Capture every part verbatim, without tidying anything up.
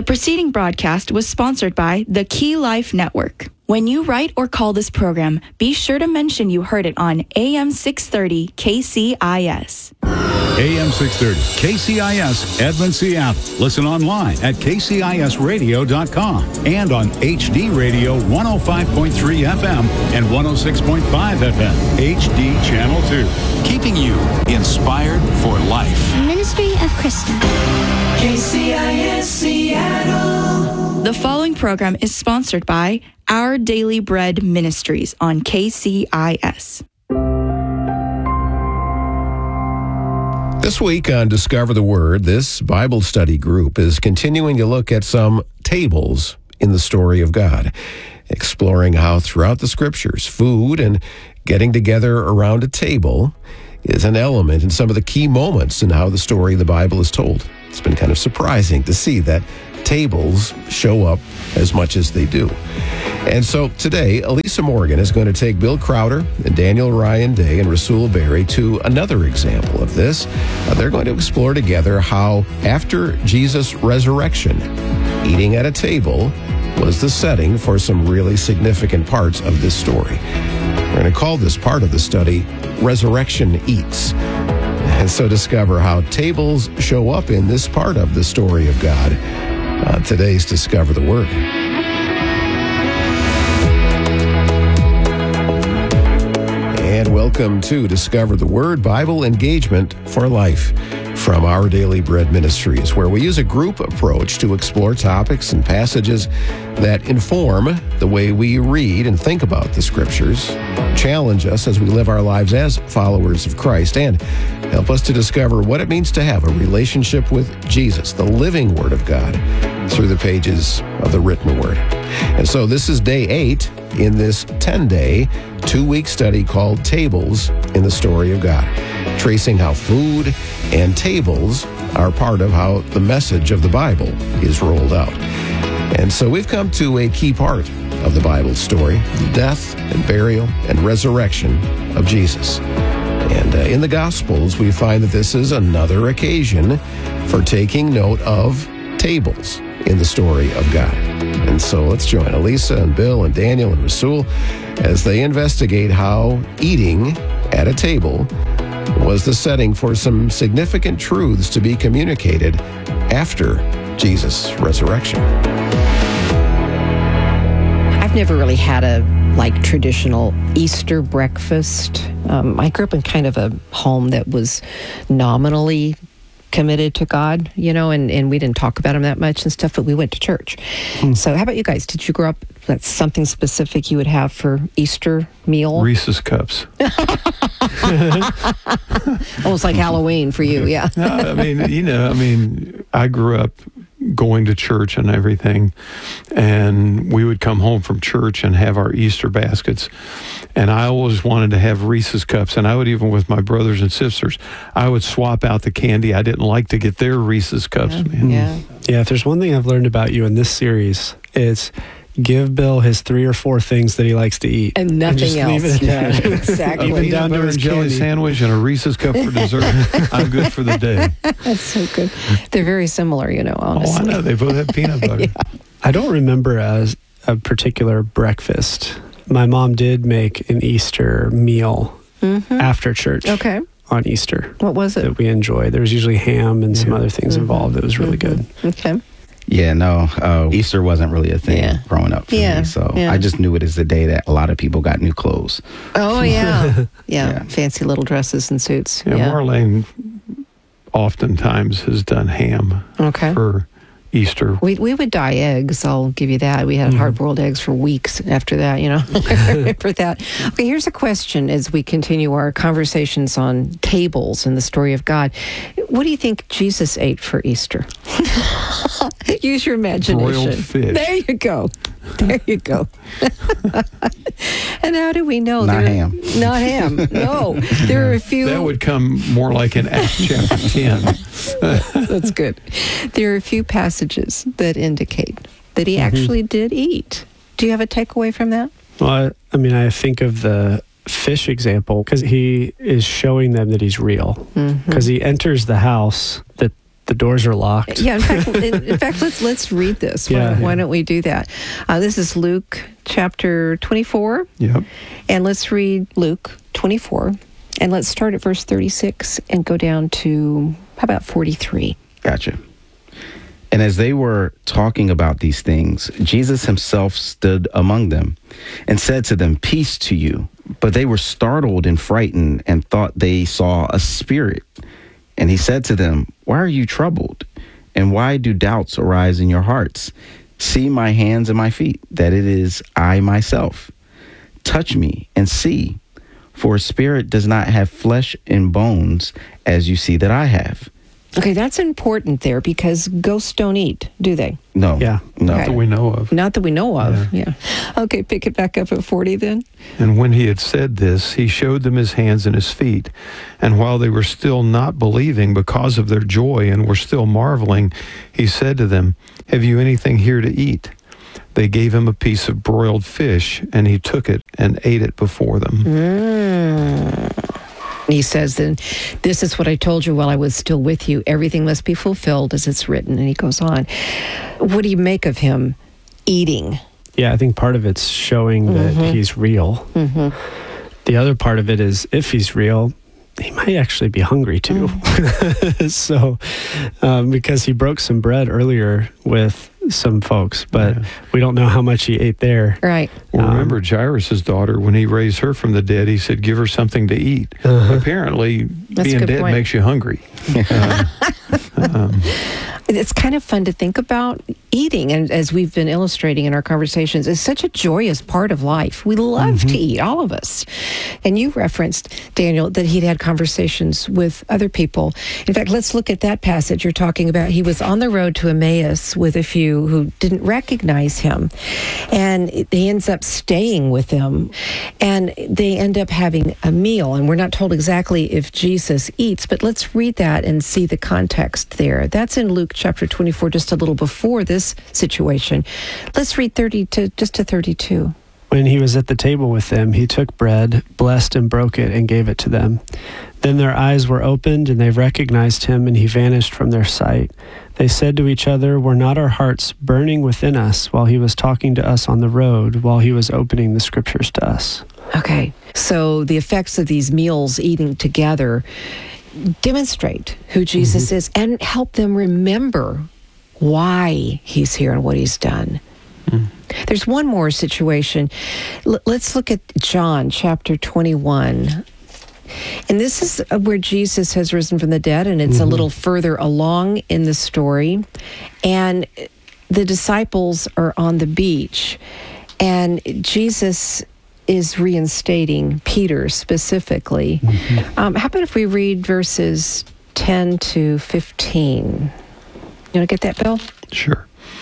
preceding broadcast was sponsored by the Key Life Network. When you write or call this program, be sure to mention you heard it on A M six thirty K C I S. A M six thirty K C I S, Edmond, Seattle. Listen online at k c i s radio dot com and on H D Radio one oh five point three F M and one oh six point five F M, H D Channel two. Keeping you inspired for life. Ministry of Krista. K C I S Seattle. The following program is sponsored by Our Daily Bread Ministries on K C I S. This week on Discover the Word, this Bible study group is continuing to look at some tables in the story of God, exploring how throughout the Scriptures, food and getting together around a table is an element in some of the key moments in how the story of the Bible is told. It's been kind of surprising to see that tables show up as much as they do. And so today, Elisa Morgan is going to take Bill Crowder and Daniel Ryan Day and Rasul Berry to another example of this. Uh, they're going to explore together how, after Jesus' resurrection, eating at a table was the setting for some really significant parts of this story. We're going to call this part of the study Resurrection Eats. And so discover how tables show up in this part of the story of God. Uh, today's Discover the Word. And welcome to Discover the Word, Bible Engagement for Life from Our Daily Bread Ministries, where we use a group approach to explore topics and passages that inform the way we read and think about the Scriptures, challenge us as we live our lives as followers of Christ, and help us to discover what it means to have a relationship with Jesus, the living Word of God, through the pages of the written Word. And so this is day eight in this ten-day, two-week study called Tables in the Story of God, tracing how food and tables are part of how the message of the Bible is rolled out. And so we've come to a key part of the Bible story, the death and burial and resurrection of Jesus. And uh, in the Gospels, we find that this is another occasion for taking note of tables in the story of God. And so let's join Elisa and Bill and Daniel and Rasul as they investigate how eating at a table was the setting for some significant truths to be communicated after Jesus' resurrection. I've never really had a like traditional Easter breakfast. Um, I grew up in kind of a home that was nominally committed to God, you know, and, and we didn't talk about him that much and stuff, but we went to church. Hmm. So how about you guys? Did you grow up, that's something specific you would have for Easter meal? Reese's Cups. Almost like Halloween for you, yeah. No, I mean, you know, I mean, I grew up going to church and everything, and we would come home from church and have our Easter baskets, and I always wanted to have Reese's Cups, and I would, even with my brothers and sisters, I would swap out the candy I didn't like to get their Reese's Cups. Yeah, man. yeah. Yeah, if there's one thing I've learned about you in this series, it's give Bill his three or four things that he likes to eat. And nothing and just else. Leave it at that. Exactly. Even down to his jelly candy. sandwich and a Reese's Cup for dessert. I'm good for the day. That's so good. They're very similar, you know, honestly. Oh, I know. They both have peanut butter. Yeah. I don't remember as a particular breakfast. My mom did make an Easter meal mm-hmm. after church. Okay. On Easter. What was it? That we enjoyed. There was usually ham and some yeah. other things mm-hmm. involved that was really mm-hmm. good. Okay. Yeah, no, uh, Easter wasn't really a thing Yeah. growing up for Yeah, me, so yeah. I just knew it as the day that a lot of people got new clothes. Oh, yeah. yeah. Yeah. Fancy little dresses and suits. Yeah, Yeah. Marlene oftentimes has done ham Okay. for Easter. We we would dye eggs, I'll give you that. We had Mm-hmm. hard-boiled eggs for weeks after that, you know. I remember that. Okay, here's a question as we continue our conversations on tables in the story of God. What do you think Jesus ate for Easter? Use your imagination. Broiled fish. There you go. There you go. And how do we know? Not there, ham. Not ham. No. There are a few. That would come more like in Acts chapter ten. That's good. There are a few passages that indicate that he actually did eat. Do you have a takeaway from that? Well, I, I mean, I think of the fish example because he is showing them that he's real. Because Mm-hmm. he enters the house that the doors are locked. Yeah, in fact, in, in fact let's let's read this. Yeah, why, why yeah. don't we do that? Uh, this is Luke chapter twenty-four. Yep. And let's read Luke twenty-four. And let's start at verse thirty-six and go down to, how about forty-three? Gotcha. And as they were talking about these things, Jesus himself stood among them and said to them, "Peace to you." But they were startled and frightened and thought they saw a spirit. And he said to them, "Why are you troubled? And why do doubts arise in your hearts? See my hands and my feet, that it is I myself. Touch me and see, for a spirit does not have flesh and bones, as you see that I have." Okay, that's important there because ghosts don't eat, do they? No. Yeah. No. Okay. That we know of. Not that we know of. Yeah. Okay, pick it back up at forty then. And when he had said this, he showed them his hands and his feet. And while they were still not believing because of their joy and were still marveling, he said to them, "Have you anything here to eat?" They gave him a piece of broiled fish, and he took it and ate it before them. Mm. He says then, "This is what I told you while I was still with you. Everything must be fulfilled as it's written." And he goes on. What do you make of him eating? Yeah, I think part of it's showing that Mm-hmm. he's real. Mm-hmm. The other part of it is if he's real, he might actually be hungry too. Mm. so, um, because he broke some bread earlier with some folks, but Yeah. we don't know how much he ate there. Right. Well, Um, remember Jairus' daughter, when he raised her from the dead, he said, "Give her something to eat." Uh-huh. Apparently, That's a being good dead point. makes you hungry. Uh, um, It's kind of fun to think about eating, and as we've been illustrating in our conversations, it's such a joyous part of life. We love to eat, all of us. And you referenced, Daniel, that he'd had conversations with other people. In fact, let's look at that passage you're talking about. He was on the road to Emmaus with a few who didn't recognize him, and he ends up staying with them, and they end up having a meal. And we're not told exactly if Jesus eats, but let's read that and see the context there. That's in Luke chapter twenty-four, just a little before this situation. Let's read thirty to just to thirty-two. When he was at the table with them, he took bread, blessed and broke it, and gave it to them. Then their eyes were opened, and they recognized him, and he vanished from their sight. They said to each other, "Were not our hearts burning within us while he was talking to us on the road, while he was opening the scriptures to us?" Okay, so the effects of these meals eating together demonstrate who Jesus is and help them remember why he's here and what he's done. Mm. There's one more situation. L- let's look at John chapter twenty-one. And this is where Jesus has risen from the dead, and it's a little further along in the story. And the disciples are on the beach, and Jesus is reinstating Peter specifically. Mm-hmm. Um, how about if we read verses ten to fifteen? You want to get that, Bill? Sure.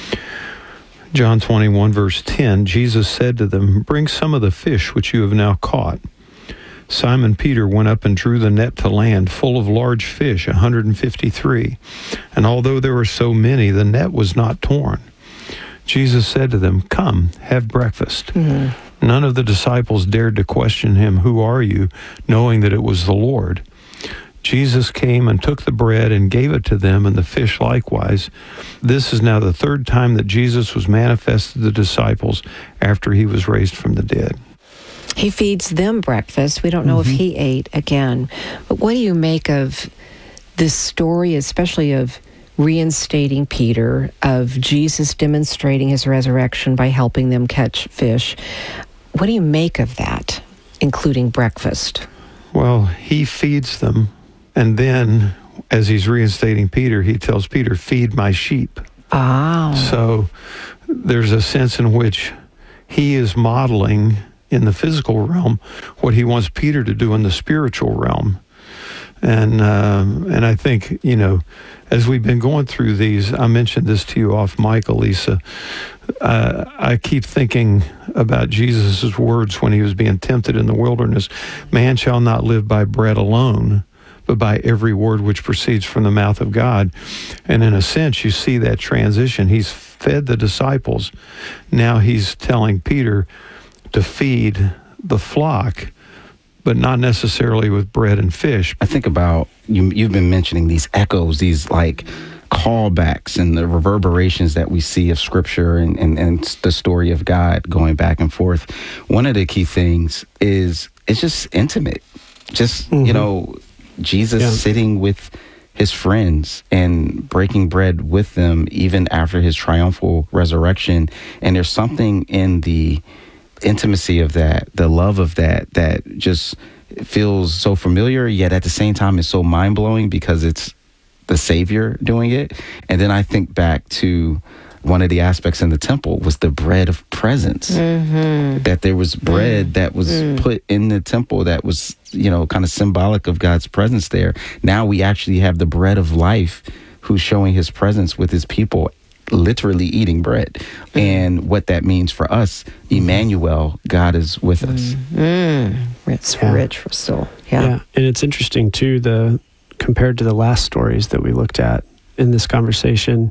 John twenty-one, verse ten, Jesus said to them, "Bring some of the fish which you have now caught." Simon Peter went up and drew the net to land, full of large fish, one hundred fifty-three. And although there were so many, the net was not torn. Jesus said to them, "Come, have breakfast." Mm-hmm. None of the disciples dared to question him, "Who are you?" knowing that it was the Lord. Jesus came and took the bread and gave it to them, and the fish likewise. This is now the third time that Jesus was manifest to the disciples after he was raised from the dead. He feeds them breakfast. We don't know mm-hmm. if he ate again. But what do you make of this story, especially of reinstating Peter, of Jesus demonstrating his resurrection by helping them catch fish? What do you make of that, including breakfast? Well, he feeds them, and then as he's reinstating Peter, he tells Peter, "Feed my sheep." Ah. So there's a sense in which he is modeling in the physical realm what he wants Peter to do in the spiritual realm. And um, and I think, you know, as we've been going through these, I mentioned this to you off mic, Elisa, uh, I keep thinking about Jesus' words when he was being tempted in the wilderness. Man shall not live by bread alone, but by every word which proceeds from the mouth of God. And in a sense, you see that transition. He's fed the disciples. Now he's telling Peter to feed the flock, but not necessarily with bread and fish. I think about, you, you've been mentioning these echoes, these like callbacks and the reverberations that we see of Scripture and, and, and the story of God going back and forth, one of the key things is it's just intimate. Just, mm-hmm. you know, Jesus yeah. sitting with his friends and breaking bread with them even after his triumphal resurrection. And there's something in the intimacy of that, the love of that, that just feels so familiar, yet at the same time is so mind-blowing because it's the Savior doing it. And then I think back to one of the aspects in the temple was the bread of presence, mm-hmm. that there was bread mm-hmm. that was mm. put in the temple that was, you know, kind of symbolic of God's presence there. Now we actually have the bread of life who's showing his presence with his people, literally eating bread. Mm. And what that means for us, Emmanuel, God is with us. Mm. It's yeah. rich for soul. Yeah. yeah. And it's interesting too, the compared to the last stories that we looked at in this conversation,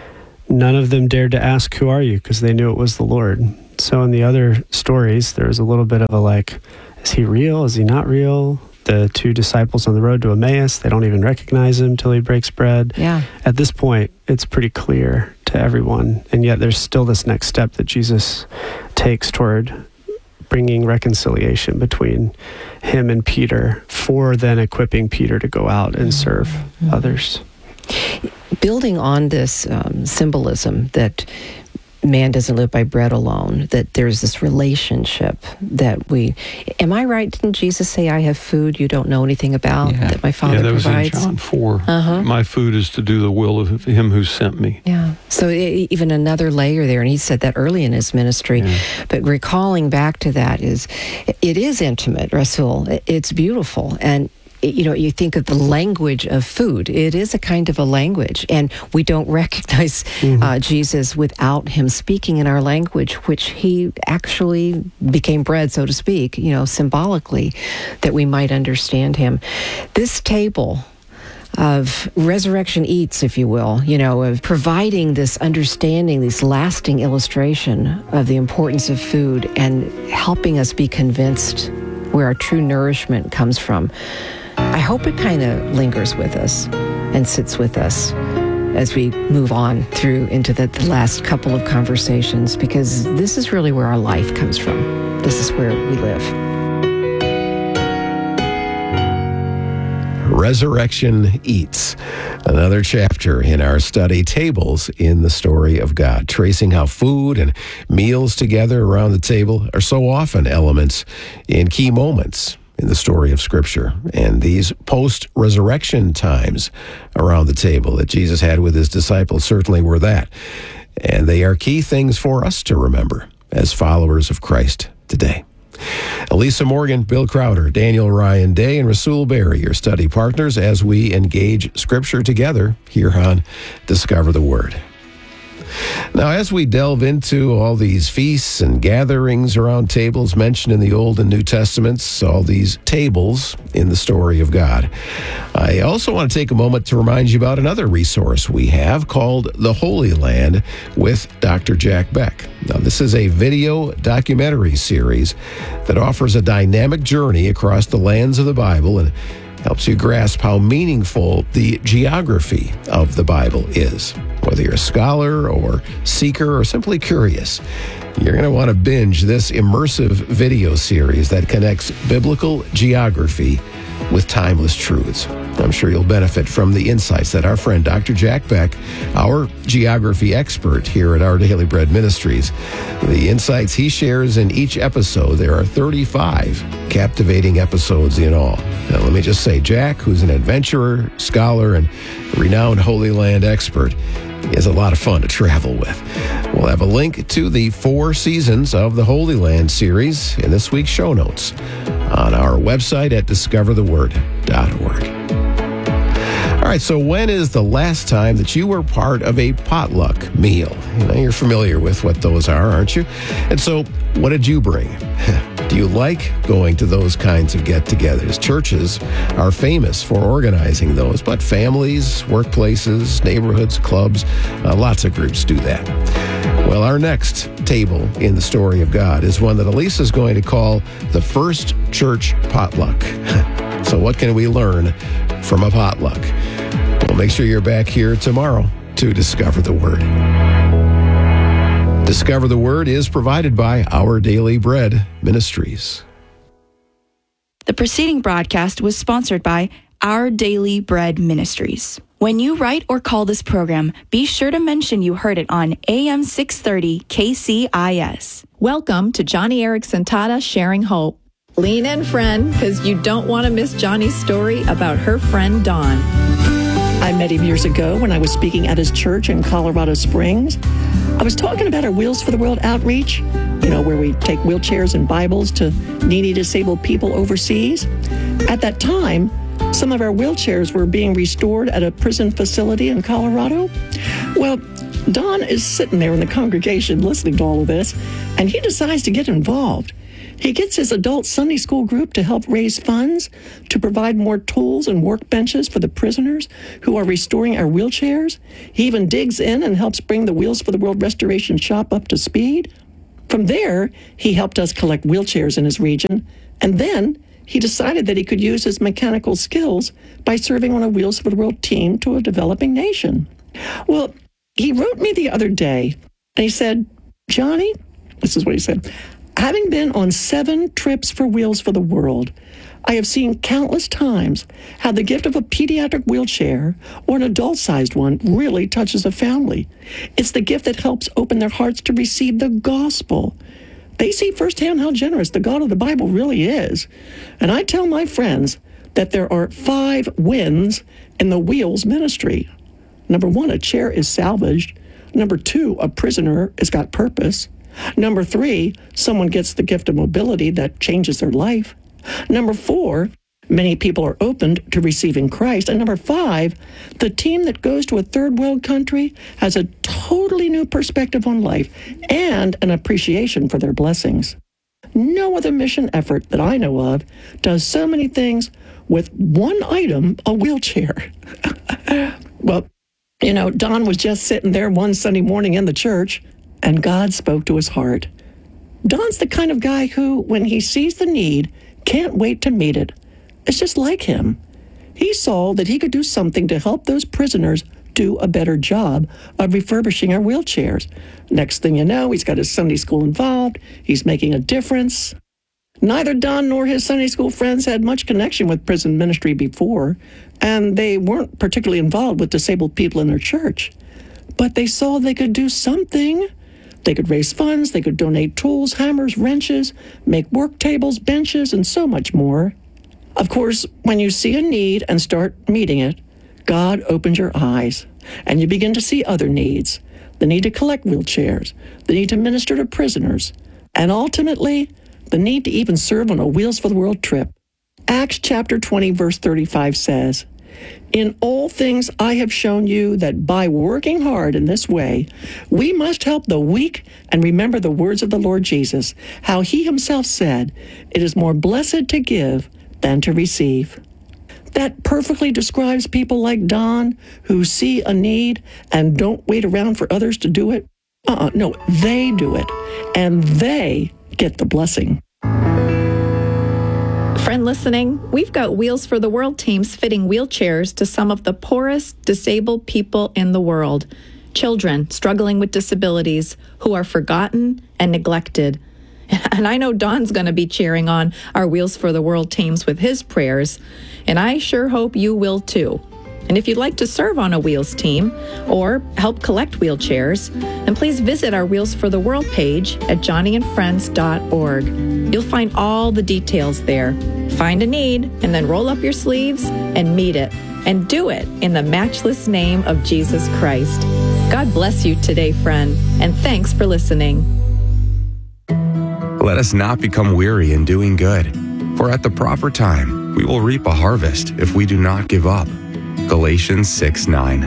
none of them dared to ask, who are you? Because they knew it was the Lord. So in the other stories, there was a little bit of a like, is he real? Is he not real? The two disciples on the road to Emmaus, they don't even recognize him till he breaks bread. Yeah. At this point, it's pretty clear to everyone. And yet there's still this next step that Jesus takes toward bringing reconciliation between him and Peter for then equipping Peter to go out and serve mm-hmm. others. Building on this um, symbolism that man doesn't live by bread alone, that there's this relationship that we... Am I right? Didn't Jesus say, I have food you don't know anything about, yeah. that my Father yeah, that provides? Was in John four. Uh-huh. My food is to do the will of him who sent me. Yeah. So it, even another layer there, and he said that early in his ministry, yeah. but recalling back to that is, it is intimate, Rasul. It's beautiful, and you know, you think of the language of food. It is a kind of a language, and we don't recognize mm-hmm. uh, Jesus without him speaking in our language, which he actually became bread, so to speak, you know, symbolically, that we might understand him. This table of resurrection eats, if you will, you know, of providing this understanding, this lasting illustration of the importance of food and helping us be convinced where our true nourishment comes from. I hope it kind of lingers with us and sits with us as we move on through into the, the last couple of conversations, because this is really where our life comes from. This is where we live. Resurrection Eats, another chapter in our study, Tables in the Story of God, tracing how food and meals together around the table are so often elements in key moments in the story of Scripture. And these post-resurrection times around the table that Jesus had with his disciples certainly were that. And they are key things for us to remember as followers of Christ today. Elisa Morgan, Bill Crowder, Daniel Ryan Day, and Rasul Berry, your study partners as we engage Scripture together here on Discover the Word. Now, as we delve into all these feasts and gatherings around tables mentioned in the Old and New Testaments, all these tables in the story of God, I also want to take a moment to remind you about another resource we have called The Holy Land with Doctor Jack Beck. Now, this is a video documentary series that offers a dynamic journey across the lands of the Bible and helps you grasp how meaningful the geography of the Bible is. Whether you're a scholar or seeker or simply curious, you're going to want to binge this immersive video series that connects biblical geography with timeless truths. I'm sure you'll benefit from the insights that our friend Doctor Jack Beck, our geography expert here at Our Daily Bread Ministries, the insights he shares in each episode. There are thirty-five captivating episodes in all. Now, let me just say, Jack, who's an adventurer, scholar, and renowned Holy Land expert, is a lot of fun to travel with. We'll have a link to the four seasons of the Holy Land series in this week's show notes on our website at discover the word dot org. All right, so when is the last time that you were part of a potluck meal? You know, you're familiar with what those are, aren't you? And so, what did you bring? Do you like going to those kinds of get-togethers? Churches are famous for organizing those, but families, workplaces, neighborhoods, clubs, uh, lots of groups do that. Well, our next table in the story of God is one that Elisa is going to call the first church potluck. So what can we learn from a potluck? Well, make sure you're back here tomorrow to Discover the Word. Discover the Word is provided by Our Daily Bread Ministries. The preceding broadcast was sponsored by Our Daily Bread Ministries. When you write or call this program, be sure to mention you heard it on A M six thirty K C I S. Welcome to Johnny Erickson Tata Sharing Hope. Lean in, friend, because you don't want to miss Johnny's story about her friend Dawn. I met him years ago when I was speaking at his church in Colorado Springs. I was talking about our Wheels for the World outreach, you know, where we take wheelchairs and Bibles to needy disabled people overseas. At that time, some of our wheelchairs were being restored at a prison facility in Colorado. Well, Don is sitting there in the congregation listening to all of this, and he decides to get involved. He gets his adult Sunday school group to help raise funds to provide more tools and workbenches for the prisoners who are restoring our wheelchairs. He even digs in and helps bring the Wheels for the World Restoration Shop up to speed. From there, he helped us collect wheelchairs in his region, and then he decided that he could use his mechanical skills by serving on a Wheels for the World team to a developing nation. Well, he wrote me the other day, and he said, Johnny, this is what he said, having been on seven trips for Wheels for the World, I have seen countless times how the gift of a pediatric wheelchair or an adult-sized one really touches a family. It's the gift that helps open their hearts to receive the gospel. They see firsthand how generous the God of the Bible really is. And I tell my friends that there are five wins in the Wheels ministry. Number one, a chair is salvaged. Number two, a prisoner has got purpose. Number three, someone gets the gift of mobility that changes their life. Number four, many people are opened to receiving Christ. And number five, the team that goes to a third world country has a totally new perspective on life and an appreciation for their blessings. No other mission effort that I know of does so many things with one item, a wheelchair. Well, you know, Don was just sitting there one Sunday morning in the church, and God spoke to his heart. Don's the kind of guy who, when he sees the need, can't wait to meet it. It's just like him. He saw that he could do something to help those prisoners do a better job of refurbishing our wheelchairs. Next thing you know, he's got his Sunday school involved. He's making a difference. Neither Don nor his Sunday school friends had much connection with prison ministry before, and they weren't particularly involved with disabled people in their church. But they saw they could do something. They could raise funds, they could donate tools, hammers, wrenches, make work tables, benches, and so much more. Of course, when you see a need and start meeting it, God opens your eyes, and you begin to see other needs. The need to collect wheelchairs, the need to minister to prisoners, and ultimately, the need to even serve on a Wheels for the World trip. Acts chapter twenty, verse thirty-five says, in all things I have shown you that by working hard in this way, we must help the weak and remember the words of the Lord Jesus, how he himself said, it is more blessed to give than to receive. That perfectly describes people like Don who see a need and don't wait around for others to do it. Uh-uh, no, they do it, and they get the blessing. Friend listening, we've got Wheels for the World teams fitting wheelchairs to some of the poorest disabled people in the world. Children struggling with disabilities who are forgotten and neglected. And I know Don's going to be cheering on our Wheels for the World teams with his prayers. And I sure hope you will too. And if you'd like to serve on a Wheels team or help collect wheelchairs, then please visit our Wheels for the World page at johnny and friends dot org. You'll find all the details there. Find a need and then roll up your sleeves and meet it. And do it in the matchless name of Jesus Christ. God bless you today, friend, and thanks for listening. Let us not become weary in doing good, for at the proper time we will reap a harvest if we do not give up. Galatians six nine.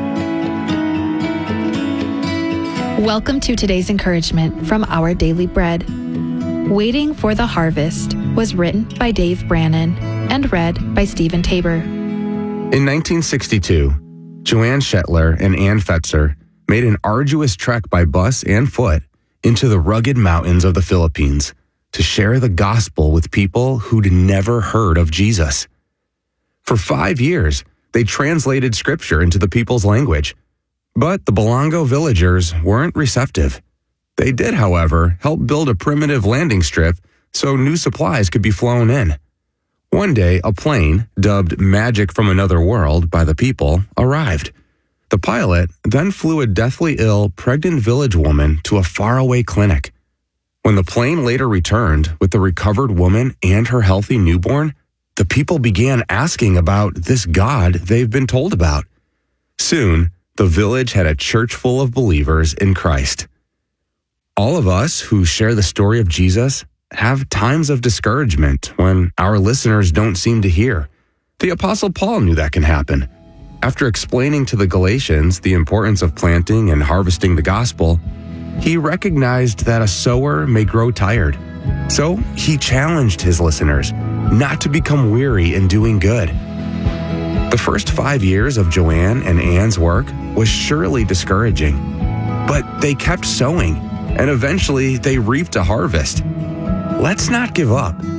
Welcome to today's encouragement from Our Daily Bread. Waiting for the Harvest was written by Dave Brannon and read by Stephen Tabor. In nineteen sixty-two, Joanne Shetler and Ann Fetzer made an arduous trek by bus and foot into the rugged mountains of the Philippines to share the gospel with people who'd never heard of Jesus. For five years, they translated scripture into the people's language. But the Belongo villagers weren't receptive. They did, however, help build a primitive landing strip so new supplies could be flown in. One day, a plane, dubbed Magic from Another World by the people, arrived. The pilot then flew a deathly ill, pregnant village woman to a faraway clinic. When the plane later returned with the recovered woman and her healthy newborn, the people began asking about this God they've been told about. Soon, the village had a church full of believers in Christ. All of us who share the story of Jesus have times of discouragement when our listeners don't seem to hear. The Apostle Paul knew that can happen. After explaining to the Galatians the importance of planting and harvesting the gospel, he recognized that a sower may grow tired. So he challenged his listeners not to become weary in doing good. The first five years of Joanne and Anne's work was surely discouraging, but they kept sowing, and eventually they reaped a harvest. Let's not give up.